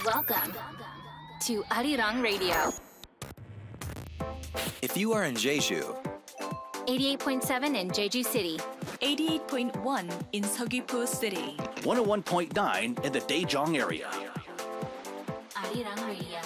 Welcome to Arirang Radio. If you are in Jeju, 88.7 in Jeju City. 88.1 in Seogwipo City. 101.9 in the Daejeong area. Arirang Radio.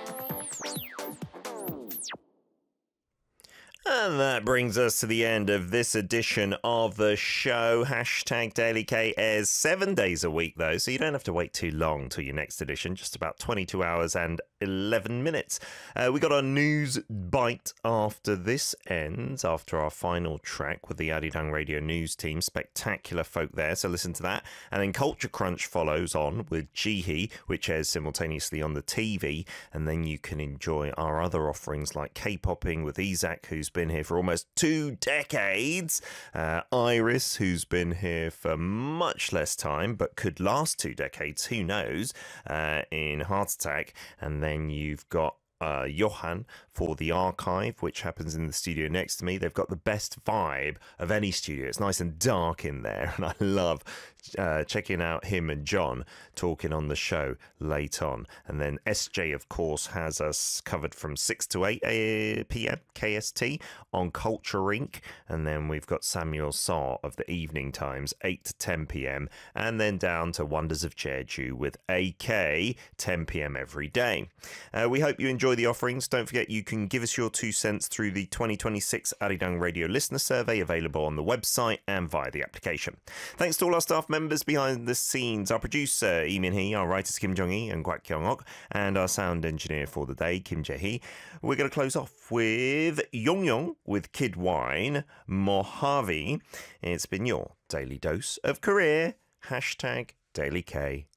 And that brings us to the end of this edition of the show. Hashtag Daily K airs 7 days a week, though, so you don't have to wait too long till your next edition. Just about 22 hours and 11 minutes. We got our news bite after this ends, after our final track with the Arirang Radio News team. Spectacular folk there, so listen to that. And then Culture Crunch follows on with Jihi, which airs simultaneously on the TV. And then you can enjoy our other offerings like K-popping with Isaac, who's been here for almost 2 decades. Iris, who's been here for much less time, but could last 2 decades, who knows, in Heart Attack. And then you've got Johan for the archive, which happens in the studio next to me. They've got the best vibe of any studio. It's nice and dark in there, and I love checking out him and John talking on the show late on. And then SJ, of course, has us covered from 6 to 8 p.m. KST on Culture Inc. And then we've got Samuel Saw of the evening times, 8 to 10 p.m. And then down to Wonders of Jeju with AK, 10 p.m. every day. We hope you enjoy the offerings. Don't forget you can give us your 2 cents through the 2026 Arirang Radio Listener Survey, available on the website and via the application. Thanks to all our staff members behind the scenes, our producer Lee Min-hee, our writers Kim Jong-hee and Kwak Kyung-ok, and our sound engineer for the day, Kim Jae-hee. We're going to close off with Yong with Kid Wine, Mojave. It's been your daily dose of career. Hashtag Daily K